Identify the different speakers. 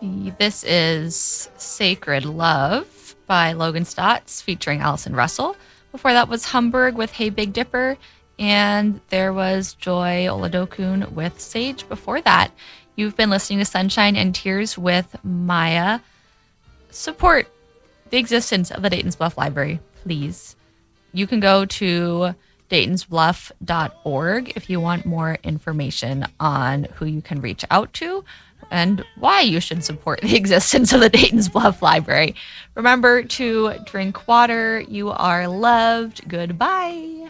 Speaker 1: This is Sacred Love by Logan Stotts featuring Allison Russell. Before that was Hamburg with Hey Big Dipper. And there was Joy Oladokun with Sage before that. You've been listening to Sunshine and Tears with Maya. Support the existence of the Dayton's Bluff Library, please. You can go to daytonsbluff.org if you want more information on who you can reach out to and why you should support the existence of the Dayton's Bluff Library. Remember to drink water. You are loved. Goodbye.